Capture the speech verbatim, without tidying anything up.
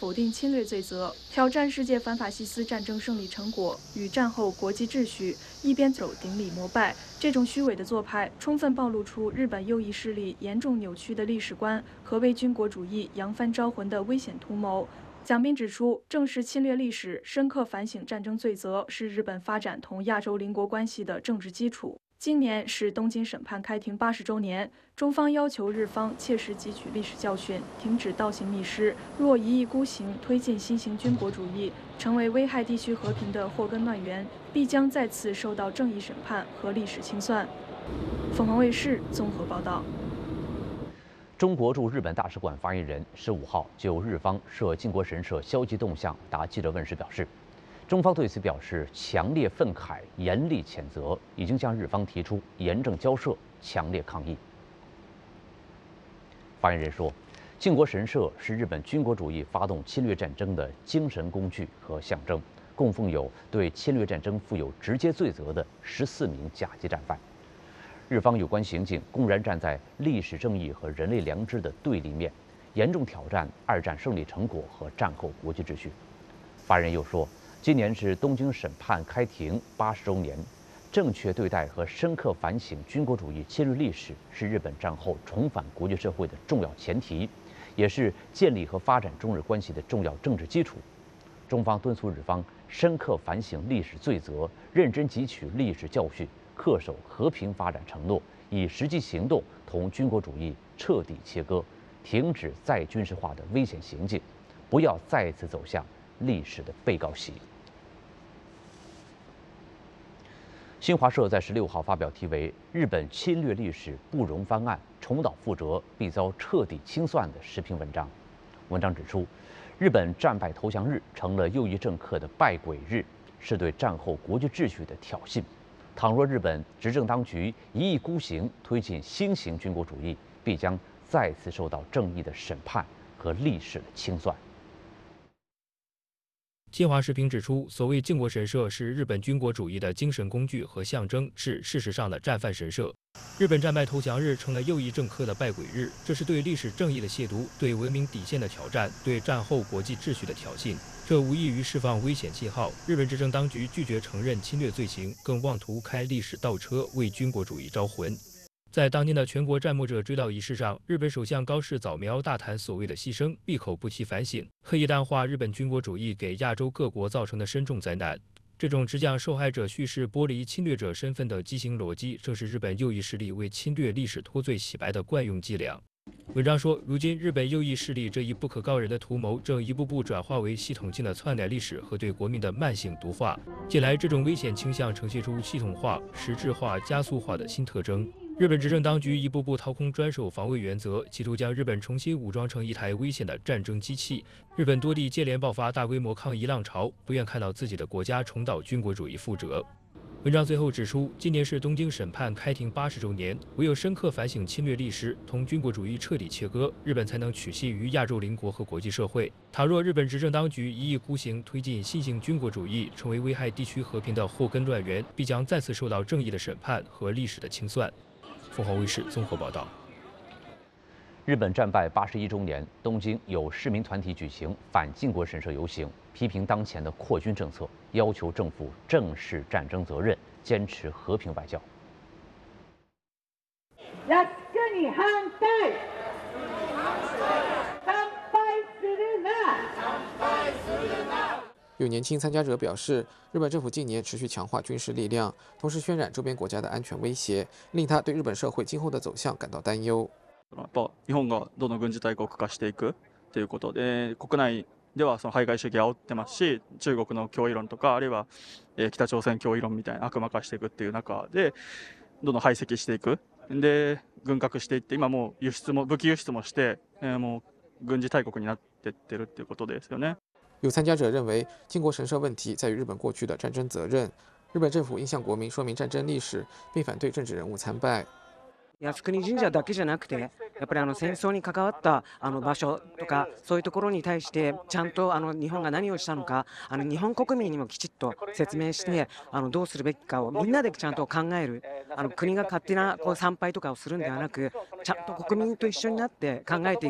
否定侵略罪责，挑战世界反法西斯战争胜利成果与战后国际秩序，一边走顶礼膜拜。这种虚伪的做派，充分暴露出日本右翼势力严重扭曲的历史观和为军国主义扬帆招魂的危险图谋。蒋斌指出，正视侵略历史，深刻反省战争罪责，是日本发展同亚洲邻国关系的政治基础。今年是东京审判开庭八十周年，中方要求日方切实汲取历史教训，停止倒行逆施。若一意孤行，推进新型军国主义，成为危害地区和平的祸根乱源，必将再次受到正义审判和历史清算。凤凰卫视综合报道。 中国驻日本大使馆发言人十五号就日方涉靖国神社消极动向答记者问时表示，中方对此表示强烈愤慨，严厉谴责，已经向日方提出严正交涉，强烈抗议。发言人说，靖国神社是日本军国主义发动侵略战争的精神工具和象征，供奉有对侵略战争负有直接罪责的十四名甲级战犯。日方有关行径公然站在历史正义和人类良知的对立面，严重挑战二战胜利成果和战后国际秩序。发言人又说，今年是东京审判开庭八十周年，正确对待和深刻反省军国主义侵略历史是日本战后重返国际社会的重要前提，也是建立和发展中日关系的重要政治基础。中方敦促日方深刻反省历史罪责，认真汲取历史教训，恪守和平发展承诺，以实际行动同军国主义彻底切割，停止再军事化的危险行径，不要再次走向历史的被告席。新华社在十六号发表题为《日本侵略历史不容翻案，重蹈覆辙必遭彻底清算》的时评文章。文章指出，日本战败投降日成了右翼政客的败鬼日，是对战后国际秩序的挑衅。倘若日本执政当局一意孤行，推进新型军国主义，必将再次受到正义的审判和历史的清算。 新华时评指出，所谓靖国神社是日本军国主义的精神工具和象征，是事实上的战犯神社。日本战败投降日成了右翼政客的败鬼日，这是对历史正义的亵渎，对文明底线的挑战，对战后国际秩序的挑衅。这无异于释放危险信号。日本执政当局拒绝承认侵略罪行，更妄图开历史倒车，为军国主义招魂。在当天的全国战没者追悼仪式上，日本首相高市早苗大谈所谓的牺牲，闭口不提反省，刻意淡化日本军国主义给亚洲各国造成的深重灾难。这种只讲受害者叙事、剥离侵略者身份的畸形逻辑，正是日本右翼势力为侵略历史脱罪洗白的惯用伎俩。文章说，如今日本右翼势力这一不可告人的图谋，正一步步转化为系统性的篡改历史和对国民的慢性毒化。近来，这种危险倾向呈现出系统化、实质化、加速化的新特征。日本执政当局一步步掏空专守防卫原则，企图将日本重新武装成一台危险的战争机器。日本多地接连爆发大规模抗议浪潮，不愿看到自己的国家重蹈军国主义覆辙。文章最后指出，今年是东京审判开庭八十周年，唯有深刻反省侵略历史，同军国主义彻底切割，日本才能取信于亚洲邻国和国际社会。倘若日本执政当局一意孤行，推进新型军国主义，成为危害地区和平的祸根乱源，必将再次受到正义的审判和历史的清算。凤凰卫视综合报道。 日本战败八十一周年，东京有市民团体举行反靖国神社游行，批评当前的扩军政策，要求政府正视战争责任，坚持和平外交。 靖国に反対。参拝するな。 有年轻参加者表示，日本政府近年持续强化军事力量，同时渲染周边国家的安全威胁，令他对日本社会今后的走向感到担忧。 やっぱ日本がどんどん軍事大国化していくということで、国内ではその排外主義を煽ってますし、中国の脅威論とかあるいは北朝鮮脅威論みたいな悪魔化していくっていう中で、どんどん排斥していく。で、軍拡していって、今もう輸出も武器輸出もして、もう軍事大国になっていってるっていうことですよね。 有参加者认为，靖国神社问题在于日本过去的战争责任，日本政府应向国民说明战争历史，并反对政治人物参拜。 靖国神社だけじゃなくて、やっぱりあの戦争に関わったあの場所とかそういうところに対してちゃんとあの日本が何をしたのか、あの日本国民にもきちっと説明して、あのどうするべきかをみんなでちゃんと考える。あの国が勝手なこう参拝とかをするんではなく、ちゃんと国民と一緒になって考えていく。